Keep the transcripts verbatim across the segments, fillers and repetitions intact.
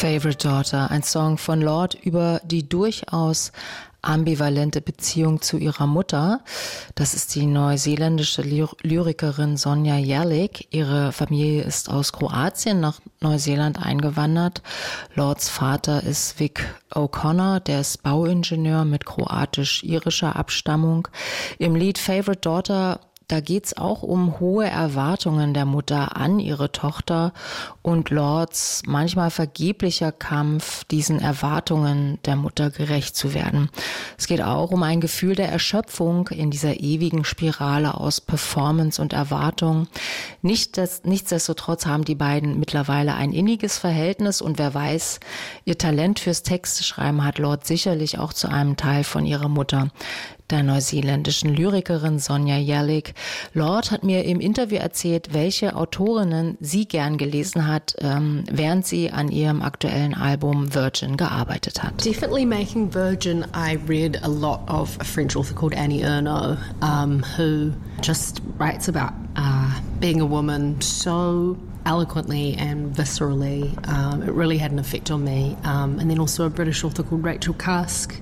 Favorite Daughter, ein Song von Lorde über die durchaus ambivalente Beziehung zu ihrer Mutter. Das ist die neuseeländische Lyrikerin Sonja Jerlik. Ihre Familie ist aus Kroatien nach Neuseeland eingewandert. Lordes Vater ist Vic O'Connor, der ist Bauingenieur mit kroatisch-irischer Abstammung. Im Lied Favorite Daughter, da geht's auch um hohe Erwartungen der Mutter an ihre Tochter und Lordes manchmal vergeblicher Kampf, diesen Erwartungen der Mutter gerecht zu werden. Es geht auch um ein Gefühl der Erschöpfung in dieser ewigen Spirale aus Performance und Erwartung. Nicht, dass, nichtsdestotrotz haben die beiden mittlerweile ein inniges Verhältnis und wer weiß, ihr Talent fürs Texteschreiben hat Lorde sicherlich auch zu einem Teil von ihrer Mutter, der neuseeländischen Lyrikerin Sonja Jerlik. Lorde hat mir im Interview erzählt, welche Autorinnen sie gern gelesen hat, ähm, während sie an ihrem aktuellen Album Virgin gearbeitet hat. Definitely making Virgin, I read a lot of a French author called Annie Ernaux, um, who just writes about uh, being a woman so eloquently and viscerally. Um, it really had an effect on me. Um, and then also a British author called Rachel Cusk.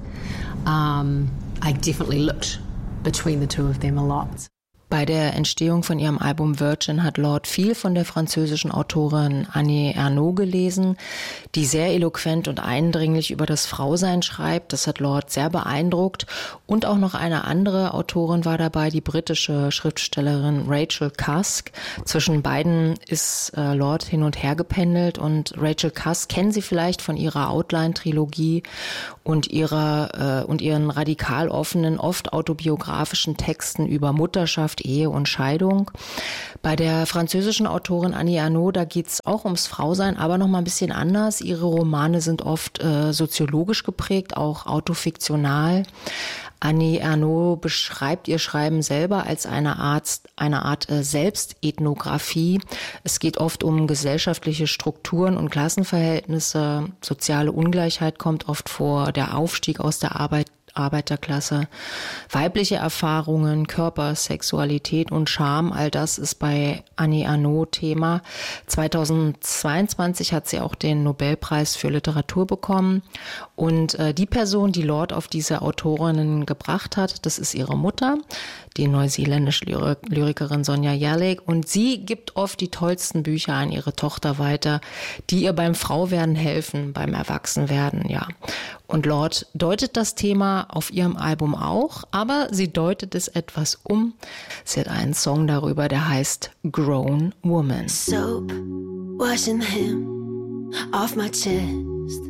Um, I definitely looked between the two of them a lot. Bei der Entstehung von ihrem Album Virgin hat Lorde viel von der französischen Autorin Annie Ernaux gelesen, die sehr eloquent und eindringlich über das Frausein schreibt. Das hat Lorde sehr beeindruckt. Und auch noch eine andere Autorin war dabei, die britische Schriftstellerin Rachel Cusk. Zwischen beiden ist äh, Lorde hin und her gependelt und Rachel Cusk kennen Sie vielleicht von ihrer Outline-Trilogie und ihrer äh, und ihren radikal offenen, oft autobiografischen Texten über Mutterschaft, Ehe und Scheidung. Bei der französischen Autorin Annie Ernaux, da geht's auch ums Frausein, aber noch mal ein bisschen anders. Ihre Romane sind oft äh, soziologisch geprägt, auch autofiktional. Annie Ernaux beschreibt ihr Schreiben selber als eine Art, eine Art äh, Selbstethnographie. Es geht oft um gesellschaftliche Strukturen und Klassenverhältnisse. Soziale Ungleichheit kommt oft vor, der Aufstieg aus der Arbeit Arbeiterklasse, weibliche Erfahrungen, Körper, Sexualität und Scham, all das ist bei Annie Ernaux Thema. zweitausendzweiundzwanzig hat sie auch den Nobelpreis für Literatur bekommen und äh, die Person, die Lorde auf diese Autorinnen gebracht hat, das ist ihre Mutter, die neuseeländische Lyrik- Lyrikerin Sonja Jerlik, und sie gibt oft die tollsten Bücher an ihre Tochter weiter, die ihr beim Frauwerden helfen, beim Erwachsenwerden, ja. Und Lorde deutet das Thema auf ihrem Album auch, aber sie deutet es etwas um. Sie hat einen Song darüber, der heißt Grown Woman. Soap, washing him off my chest,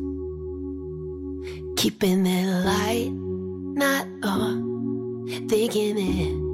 keeping it light, not on, thinking it